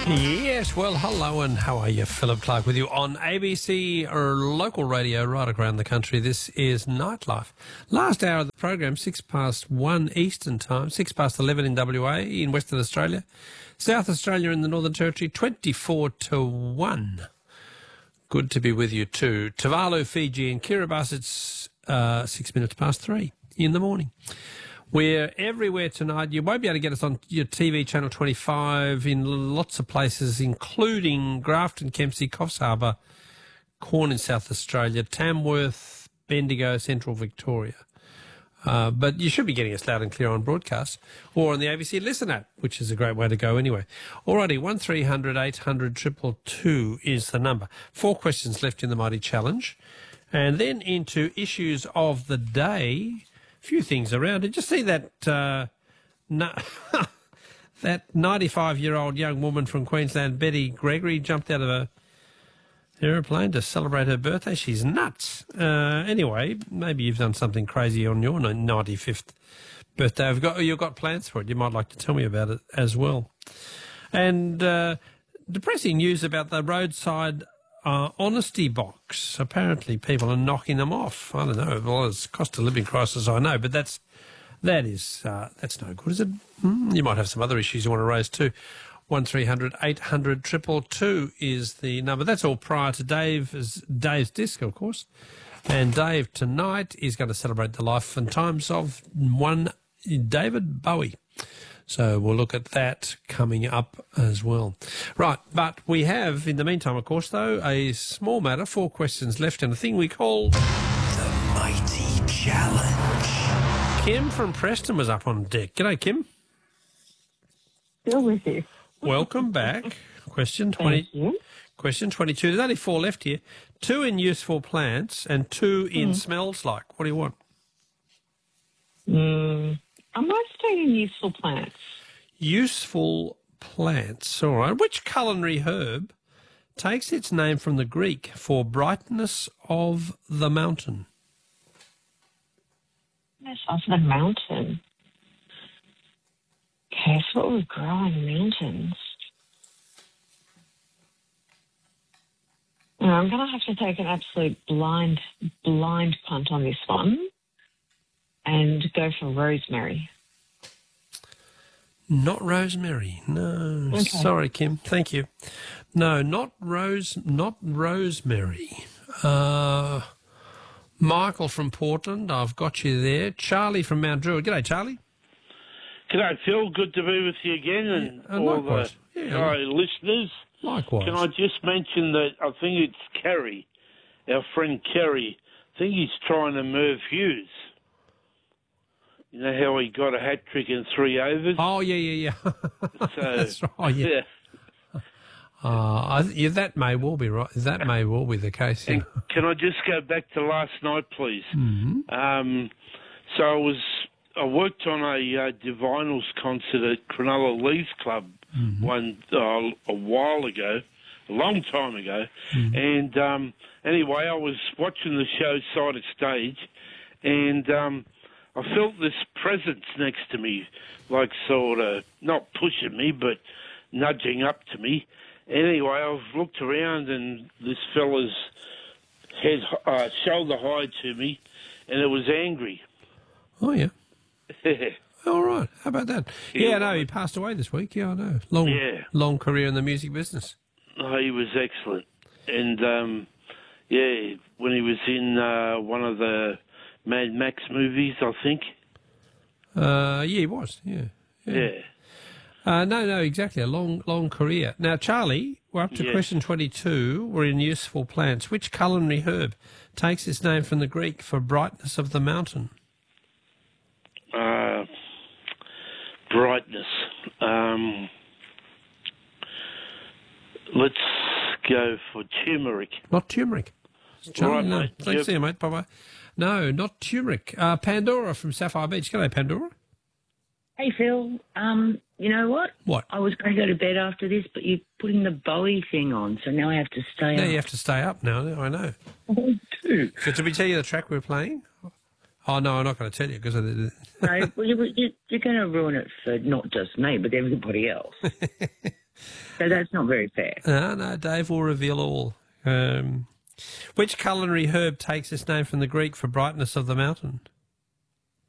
Yes, well, hello and how are you? Philip Clark with you on ABC or local radio right around the country. This is Nightlife. Last hour of the program, 1:06 Eastern Time, 11 in WA in Western Australia, South Australia in the Northern Territory, 24-1. Good to be with you too. Tuvalu, Fiji and Kiribati, it's 3:06 in the morning. We're everywhere tonight. You won't be able to get us on your TV, Channel 25, in lots of places, including Grafton, Kempsey, Coffs Harbour, Corn in South Australia, Tamworth, Bendigo, Central Victoria. But you should be getting us loud and clear on broadcast or on the ABC Listen app, which is a great way to go anyway. Alrighty, 1300 800 222 is the number. 4 questions left in the Mighty Challenge. And then into issues of the day. Few things around. Did you see that that 95-year-old young woman from Queensland, Betty Gregory, jumped out of a aeroplane to celebrate her birthday? She's nuts. Anyway, maybe you've done something crazy on your 95th birthday. You've got plans for it. You might like to tell me about it as well. And depressing news about the roadside honesty box. Apparently people are knocking them off. I don't know. Well, it's cost of living crisis, I know, but that's no good, is it? You might have some other issues you want to raise too. 1300 800 222 is the number. That's all prior to Dave's disc, of course. And Dave tonight is going to celebrate the life and times of one David Bowie. So we'll look at that coming up as well. Right, but we have, in the meantime, of course, though, a small matter, 4 questions left, and a thing we call The Mighty Challenge. Kim from Preston was up on deck. G'day, Kim. Still with you. Welcome back. Question 20. Thank you. Question 22. There's only 4 left here. 2 in useful plants and 2 in smells like. What do you want? I might stay in useful plants. Useful plants. All right. Which culinary herb takes its name from the Greek for brightness of the mountain? Yes, off the mountain. Okay, so what would grow in mountains? Now, I'm going to have to take an absolute blind punt on this one and go for rosemary. Not rosemary. No. Okay. Sorry, Kim. Thank you. No, not rosemary. Michael from Portland, I've got you there. Charlie from Mount Druitt. G'day, Charlie. G'day, Phil. Good to be with you again and all likewise. the listeners. Likewise. Can I just mention that I think it's Kerry, our friend Kerry. I think he's trying to Merv Hughes. You know how he got a hat-trick in 3 overs? Oh, yeah. So, That's right, yeah. That may well be right. That may well be the case. And can I just go back to last night, please? Mm-hmm. So I worked on a Divinals concert at Cronulla Leaves Club a while ago, a long time ago. And anyway, I was watching the show side of stage, and I felt this presence next to me, like sort of not pushing me, but nudging up to me. Anyway, I've looked around and this fella's head, shoulder high to me, and it was angry. Oh, yeah. All right. How about that? Yeah, no, he passed away this week. Yeah, I know. Long career in the music business. Oh, he was excellent. And, when he was in one of the Mad Max movies, I think. Yeah, he was. Yeah. No, exactly. A long career. Now, Charlie, we're up to question 22. We're in useful plants. Which culinary herb takes its name from the Greek for brightness of the mountain? Brightness. Let's go for turmeric. Not turmeric. Charlie, right, no. mate. Thanks, see you, mate. Bye-bye. No, not turmeric. Pandora from Sapphire Beach. G'day, Pandora. Hey, Phil. You know what? What? I was going to go to bed after this, but you're putting the Bowie thing on, so now I have to stay Now up. you have to stay up now. I know. I do. So did we tell you the track we're playing? Oh, no, I'm not going to tell you because I did. No, well, you're going to ruin it for not just me, but everybody else. So that's not very fair. No, Dave will reveal all. Which culinary herb takes its name from the Greek for brightness of the mountain?